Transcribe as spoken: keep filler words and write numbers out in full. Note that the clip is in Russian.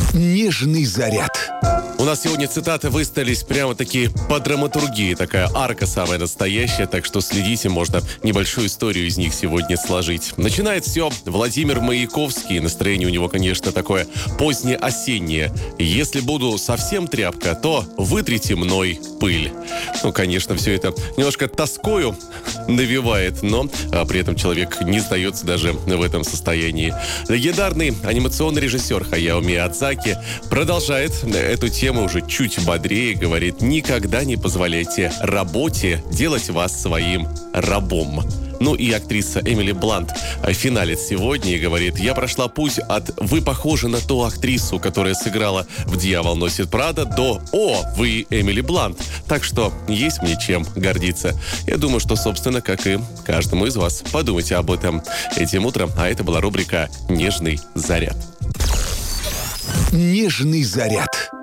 Нежный заряд. У нас сегодня цитаты выстроились прямо-таки по драматургии. Такая арка самая настоящая, так что следите, можно небольшую историю из них сегодня сложить. Начинает все Владимир Маяковский. Настроение у него, конечно, такое позднеосеннее. «Если буду совсем тряпка, то вытрите мной пыль». Ну, конечно, все это немножко тоскою навевает, но а, при этом человек не сдается даже в этом состоянии. Легендарный анимационный режиссер Хаяо Миядзаки продолжает эту тему уже чуть бодрее, говорит: «Никогда не позволяйте работе делать вас своим рабом». Ну и актриса Эмили Блант финалит сегодня и говорит: «Я прошла путь от «вы похожи на ту актрису, которая сыграла в «Дьявол носит Прада» до «О, вы Эмили Блант». Так что есть мне чем гордиться». Я думаю, что, собственно, как и каждому из вас. Подумайте об этом этим утром. А это была рубрика «Нежный заряд». Нежный заряд.